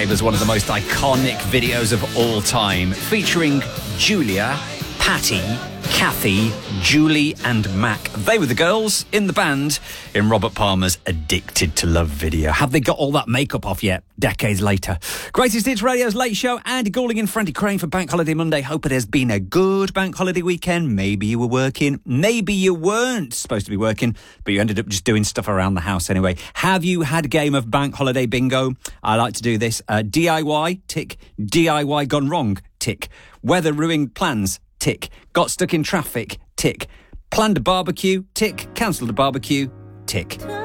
describe as one of the most iconic videos of all time, featuring Julia, Patty, Kathy, Julie and Mac. They were the girls in the band in Robert Palmer's Addicted to Love video. Have they got all that makeup off yet? Decades later. Greatest Hits Radio's Late Show. Andy Goulding and Frankie Crane for Bank Holiday Monday. Hope it has been a good bank holiday weekend. Maybe you were working. Maybe you weren't supposed to be working, but you ended up just doing stuff around the house anyway. Have you had a game of Bank Holiday Bingo? I like to do this. DIY, tick. DIY gone wrong, tick. Weather ruined plans, tick. Got stuck in traffic, tick. Planned a barbecue, tick. Cancelled a barbecue, tick.